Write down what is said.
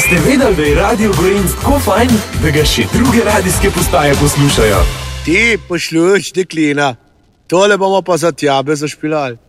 Ste vedeli, da je Radio Gorenc tako fajn, da ga še druge radijske postaje poslušajo? Ti pošljujoč deklina, tole bomo pa za tjabe zašpilali.